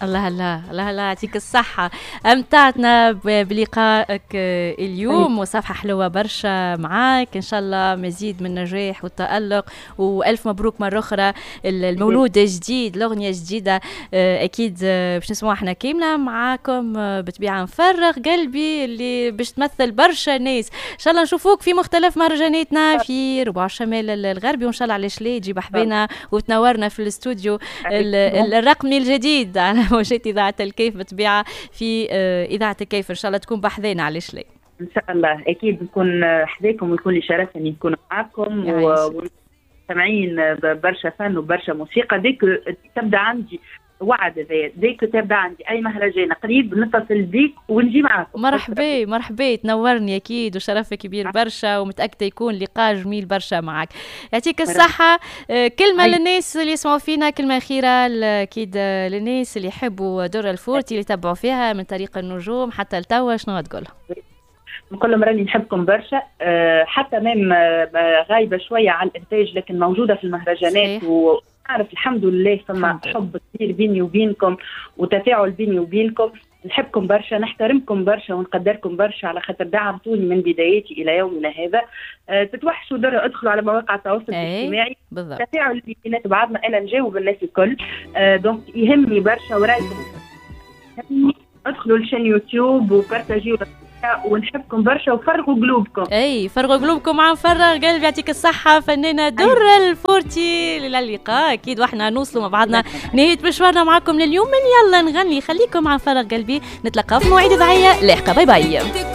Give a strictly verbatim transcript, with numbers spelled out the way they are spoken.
الله الله الله الله يعطيك الصحة. أمتعتنا بلقائك اليوم وصفحة حلوة برشا معاك، إن شاء الله مزيد من النجاح والتألق، وألف مبروك مرة أخرى المولود الجديد، الأغنية الجديدة أكيد باش نسمعوا احنا كاملة معاكم بطبيعة. نفرغ قلبي اللي باش تمثل برشا ناس، إن شاء الله نشوفوك في مختلف مهرجاناتنا في ربع الشمال الغربي، وإن شاء الله علاش لا تجيب أحبابنا وتنورنا في الاستوديو الرقمي الجديد على موجات إذاعة الكيف بطبيعة في إذاعة الكيف. إن شاء الله تكون بحذينا على شلي إن شاء الله. أكيد نكون حذيكم ويكون لي شرف أن نكون معكم وسامعين برشا فن وبرشا موسيقى. ديك تبدأ عندي وعد هذا، ديك تبدا عندي اي مهرجان قريب نتصل بيك ونجي معاكم. مرحبا مرحبا، تنورني اكيد وشرف كبير برشا، ومتاكده يكون لقاء جميل برشا معك. يعطيك الصحه. كلمه أي. للناس اللي يسمعوا فينا، كلمه اخيره اكيد للناس اللي يحبوا دور الفورتي اللي يتبعوا فيها من طريق النجوم حتى لتوا، شنو تقول لهم؟ نقول لهم راني نحبكم برشا، حتى ميم غايبه شويه على الانتاج لكن موجوده في المهرجانات، و أعرف الحمد لله ثم حب كثير بيني وبينكم وتفاعل بيني وبينكم. نحبكم برشا، نحترمكم برشا ونقدركم برشا على خاطر دعمتوني من بداياتي إلى يومنا هذا. أه تتوحشوا درة ادخلوا على مواقع التواصل الاجتماعي، تفاعل بينات بعضنا، أنا نجاوب الناس الكل. أه دونك يهمني برشا ورايكم، ادخلوا لشان يوتيوب وبارتاجيوا ونحبكم برشا وفرغوا قلوبكم. اي فرغوا قلوبكم، عم فرغ قلبي. يعطيك الصحة فنانة درة الفورتي. للقاء اكيد واحنا نوصلوا مع بعضنا نهاية مشوارنا معكم لليوم من يلا نغني. خليكم عم فرغ قلبي، نتلقى في موعد إذاعية لاحقة. باي باي.